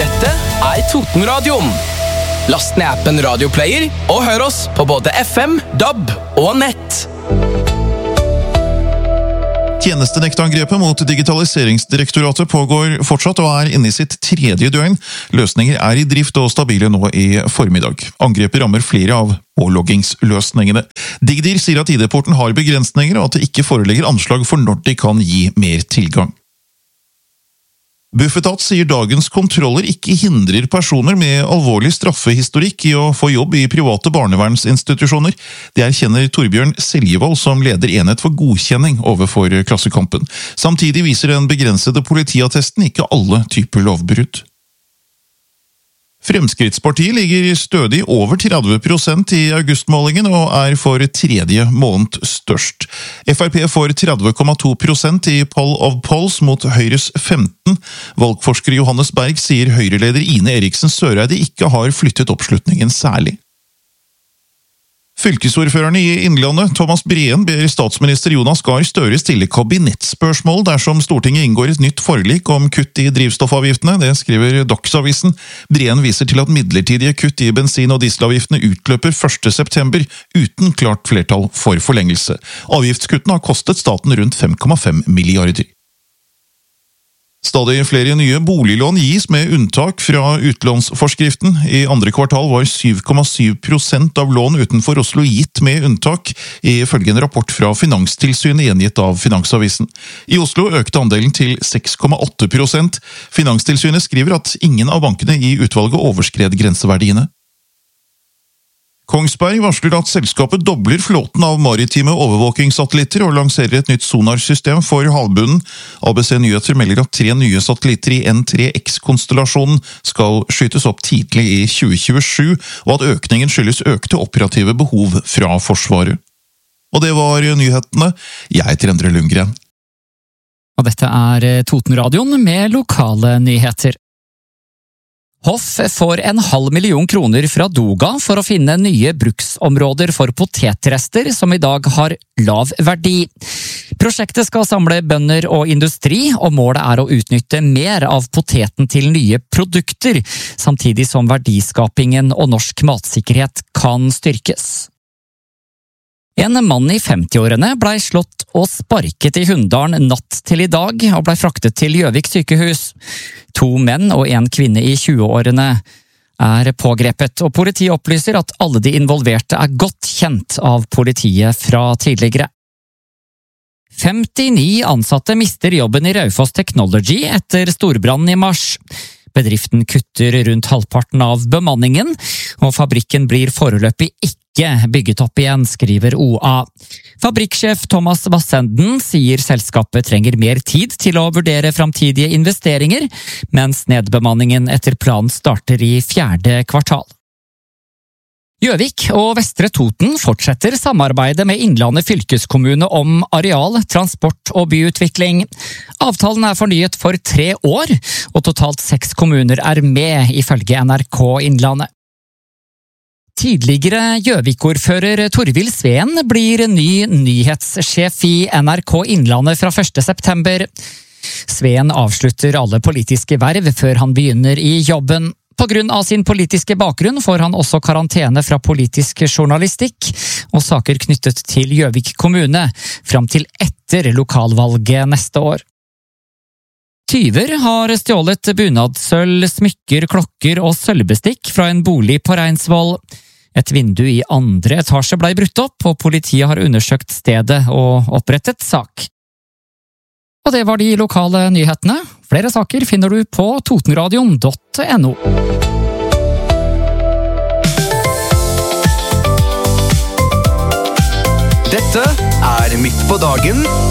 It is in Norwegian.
Dette Totenradioen. Last ned appen Radioplayer og hør oss på både FM, DAB og nett. Tjenestenektangrepet mot Digitaliseringsdirektoratet pågår fortsatt og inne i sitt 3. døgn. Løsninger i drift og stabile nå i formiddag. Angrepet rammer flere av påloggingsløsningene. Digdir sier at ID-porten har begrensninger og at det ikke foreligger anslag for når de kan gi mer tilgang. Bufetat sier dagens kontroller ikke hindrer personer med alvorlig straffehistorikk i å få jobb i private barnevernsinstitusjoner. Det erkjenner Torbjørn Seljevold som leder enhet for godkjenning overfor Klassekampen. Samtidig viser den begrensede politiattesten ikke alle typer lovbrudd. Fremskrittspartiet ligger stødig over 30% i augustmålingen og for 3. måned størst. FrP får 30,2% i Poll of Polls mot Høyres 15%. Valgforsker Johannes Berg sier Høyreleder Ine Eriksen Søreide ikke har flyttet oppslutningen særlig. Fylkesordførerne i Innlandet, Thomas Breen, ber statsminister Jonas Gahr Støre stille kabinettspørsmål dersom Stortinget inngår et nytt forlik om kutt i drivstoffavgiftene, det skriver Dagsavisen. Breen viser til at midlertidige kutt i bensin- og dieselavgiftene utløper 1. september, uten klart flertall for forlengelse. Avgiftskuttene har kostet staten rundt 5,5 milliarder. Stadig flere nye boliglån gis med unntak fra utlånsforskriften. I andre kvartal var 7,7% av lån utenfor Oslo gitt med unntak, ifølge en rapport fra Finanstilsynet gjengitt av Finansavisen. I Oslo økte andelen til 6,8%. Finanstilsynet skriver at ingen av bankene i utvalget overskred grenseverdiene. Kongsberg varsler at selskapet dobler flåten av maritime overvåkingssatellitter og lanserer et nytt sonarsystem for havbunnen. ABC Nyheter melder at 3 nye satellitter i N3X-konstellasjonen skal skytes opp tidlig i 2027, og at økningen skyldes økte operative behov fra Forsvaret. Og det var nyhetene. Jeg heter Endre Lundgren. Og dette Totenradioen med lokale nyheter. Hoff får 500 000 kroner fra Doga for å finne nye bruksområder for potetrester som i dag har lav verdi. Prosjektet skal samle bønder og industri, og målet å utnytte mer av poteten til nye produkter, samtidig som verdiskapingen og norsk matsikkerhet kan styrkes. En mann i 50-årene ble slått og sparket i Hunndalen natt til i dag og ble fraktet til Gjøvik sykehus. 2 menn og 1 kvinne i 20-årene pågrepet, og politiet opplyser at alle de involverte godt kjent av politiet fra tidligere. 59 ansatte mister jobben i Raufoss Technology etter storbrannen i mars. Bedriften kutter rundt halvparten av bemanningen, og fabrikken blir foreløpig ikke bygget opp igjen, skriver OA. Fabrikksjef Thomas Vassenden sier selskapet trenger mer tid til å vurdere framtidige investeringer, mens nedbemanningen etter planen starter i 4. kvartal. Gjøvik og Vestre Toten fortsetter samarbeidet med Innlandet fylkeskommune om areal, transport og byutvikling. Avtalen fornyet for 3 år, og totalt 6 kommuner med, ifølge NRK Innlandet. Tidligere Gjøvik-ordfører Torvild Sveen blir ny nyhetssjef i NRK Innlandet fra 1. september. Sveen avslutter alle politiske verv før han begynner i jobben. På grunn av sin politiske bakgrunn får han også karantene fra politisk journalistikk og saker knyttet til Gjøvik kommune, fram til etter lokalvalget neste år. Tyver har stjålet bunadsølv, smykker, klokker og sølvbestikk fra en bolig på Reinsvoll. Et vindu i 2. etasje ble brutt opp, og politiet har undersøkt stedet og opprettet sak. Og det var de lokale nyhetene. Flere saker finner du på totenradion.no. Dette Midt på dagen